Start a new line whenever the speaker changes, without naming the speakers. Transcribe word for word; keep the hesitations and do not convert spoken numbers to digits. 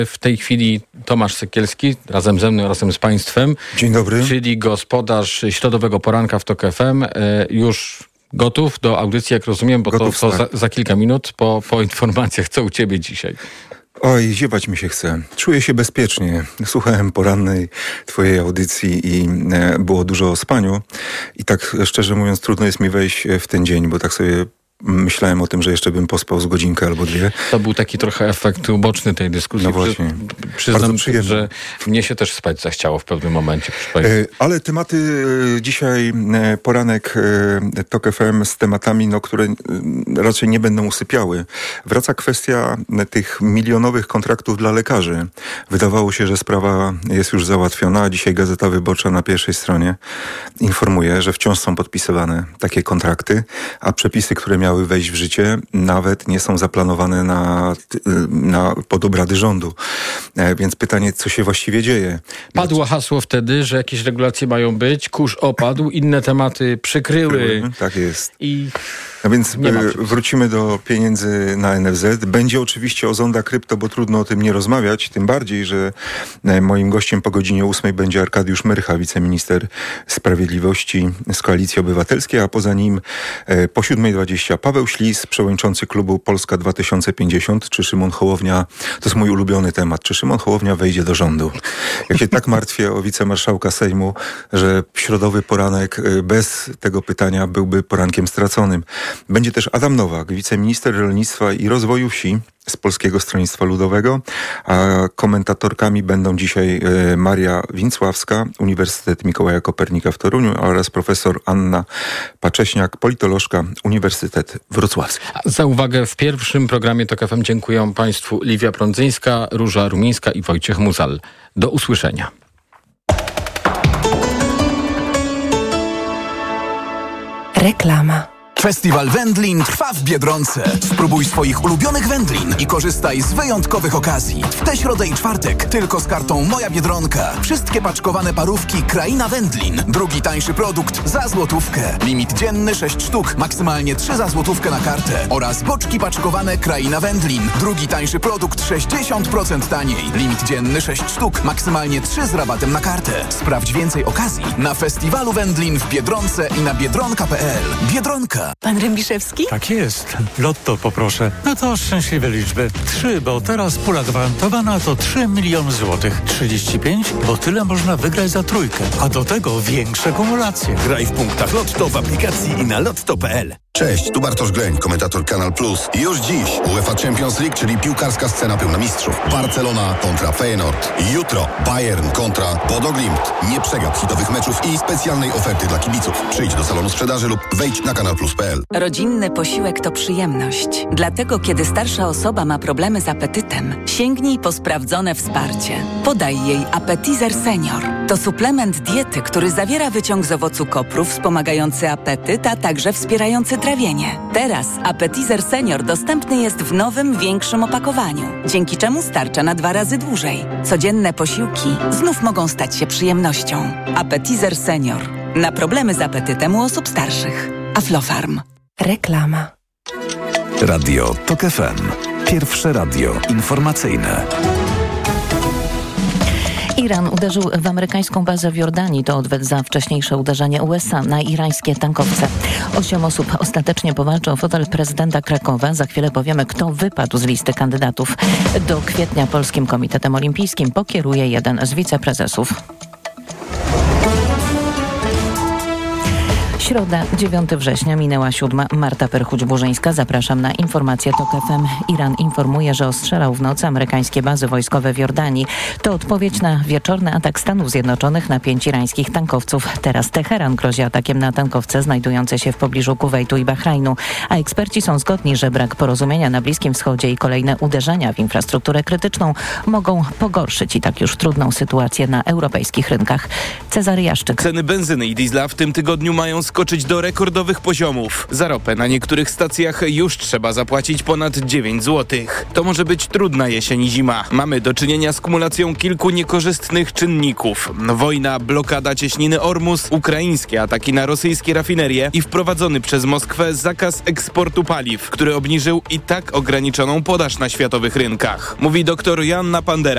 W tej chwili Tomasz Sekielski, razem ze mną, razem z Państwem.
Dzień dobry.
Czyli gospodarz środowego poranka w TOK F M. Już gotów do audycji, jak rozumiem, bo gotów, to, to za, za kilka minut po, po informacjach, co u Ciebie dzisiaj.
Oj, ziewać mi się chce. Czuję się bezpiecznie. Słuchałem porannej twojej audycji i e, było dużo o spaniu. I tak szczerze mówiąc, trudno jest mi wejść w ten dzień, bo tak sobie myślałem o tym, że jeszcze bym pospał z godzinkę albo dwie.
To był taki trochę efekt uboczny tej dyskusji.
No właśnie.
Przyznam, że mnie się też spać zachciało w pewnym momencie.
Ale tematy dzisiaj, poranek TOK F M z tematami, no, które raczej nie będą usypiały. Wraca kwestia tych milionowych kontraktów dla lekarzy. Wydawało się, że sprawa jest już załatwiona, a dzisiaj Gazeta Wyborcza na pierwszej stronie informuje, że wciąż są podpisywane takie kontrakty, a przepisy, które miały wejść w życie, nawet nie są zaplanowane na, na pod obrady rządu. E, więc pytanie, co się właściwie dzieje?
Padło hasło wtedy, że jakieś regulacje mają być, kurz opadł, inne tematy przykryły.
Tak jest.
I
no więc wrócimy do pieniędzy na N F Z. Będzie oczywiście o zonda krypto, bo trudno o tym nie rozmawiać, tym bardziej, że moim gościem po godzinie ósmej będzie Arkadiusz Myrcha, wiceminister sprawiedliwości z Koalicji Obywatelskiej, a poza nim po siódmej dwadzieścia Paweł Ślis, przewodniczący klubu Polska dwa tysiące pięćdziesiąt, czy Szymon Hołownia, to jest mój ulubiony temat, czy Szymon Hołownia wejdzie do rządu? Ja się tak martwię o wicemarszałka Sejmu, że środowy poranek bez tego pytania byłby porankiem straconym. Będzie też Adam Nowak, wiceminister rolnictwa i rozwoju wsi z Polskiego Stronnictwa Ludowego, a komentatorkami będą dzisiaj Maria Wincławska, Uniwersytet Mikołaja Kopernika w Toruniu oraz profesor Anna Pacześniak, politolożka, Uniwersytet Wrocławski.
Za uwagę w pierwszym programie TOK F M dziękuję Państwu Liwia Prądzyńska, Róża Rumińska i Wojciech Muzal. Do usłyszenia.
Reklama.
Festiwal Wędlin trwa w Biedronce. Spróbuj swoich ulubionych wędlin i korzystaj z wyjątkowych okazji. W tę środę i czwartek tylko z kartą Moja Biedronka. Wszystkie paczkowane parówki Kraina Wędlin. Drugi tańszy produkt za złotówkę. Limit dzienny sześć sztuk, maksymalnie trzy za złotówkę na kartę. Oraz boczki paczkowane Kraina Wędlin. Drugi tańszy produkt sześćdziesiąt procent taniej. Limit dzienny sześć sztuk, maksymalnie trzy z rabatem na kartę. Sprawdź więcej okazji na Festiwalu Wędlin w Biedronce i na biedronka kropka p l. Biedronka.
Pan Rębiszewski?
Tak jest. Lotto poproszę. No to szczęśliwe liczby. Trzy, bo teraz pula gwarantowana to trzy miliony złotych. trzydzieści pięć, bo tyle można wygrać za trójkę. A do tego większe kumulacje.
Graj w punktach Lotto w aplikacji i na lotto kropka p l.
Cześć, tu Bartosz Gleń, komentator Kanal Plus. Już dziś UEFA Champions League, czyli piłkarska scena pełna mistrzów. Barcelona kontra Feyenoord. Jutro Bayern kontra Bodo Glimt. Nie przegap hitowych meczów i specjalnej oferty dla kibiców. Przyjdź do salonu sprzedaży lub wejdź na kanal plus kropka p l.
Rodzinny posiłek to przyjemność. Dlatego, kiedy starsza osoba ma problemy z apetytem, sięgnij po sprawdzone wsparcie. Podaj jej Appetizer Senior. To suplement diety, który zawiera wyciąg z owocu kopru wspomagający apetyt, a także wspierający trawienie. Teraz Appetizer Senior dostępny jest w nowym, większym opakowaniu, dzięki czemu starcza na dwa razy dłużej. Codzienne posiłki znów mogą stać się przyjemnością. Appetizer Senior. Na problemy z apetytem u osób starszych. Aflofarm. Reklama.
Radio TOK F M. Pierwsze radio informacyjne.
Iran uderzył w amerykańską bazę w Jordanii. To odwet za wcześniejsze uderzenie U S A na irańskie tankowce. Osiem osób ostatecznie powalczy o fotel prezydenta Krakowa. Za chwilę powiemy, kto wypadł z listy kandydatów. Do kwietnia Polskim Komitetem Olimpijskim pokieruje jeden z wiceprezesów. Środa, dziewiątego września, minęła siódma. Marta Perchuć-Burzyńska. Zapraszam na informacje TOK F M. Iran informuje, że ostrzelał w nocy amerykańskie bazy wojskowe w Jordanii. To odpowiedź na wieczorny atak Stanów Zjednoczonych na pięć irańskich tankowców. Teraz Teheran grozi atakiem na tankowce znajdujące się w pobliżu Kuwejtu i Bahrajnu. A eksperci są zgodni, że brak porozumienia na Bliskim Wschodzie i kolejne uderzenia w infrastrukturę krytyczną mogą pogorszyć i tak już trudną sytuację na europejskich rynkach. Cezary Jaszczyk.
Ceny benzyny i diesla w tym tygodniu mają skoczyć skoczyć do rekordowych poziomów. Za ropę na niektórych stacjach już trzeba zapłacić ponad dziewięć złotych. To może być trudna jesień i zima. Mamy do czynienia z kumulacją kilku niekorzystnych czynników. Wojna, blokada cieśniny Ormus, ukraińskie ataki na rosyjskie rafinerie i wprowadzony przez Moskwę zakaz eksportu paliw, który obniżył i tak ograniczoną podaż na światowych rynkach. Mówi dr Joanna Pandera,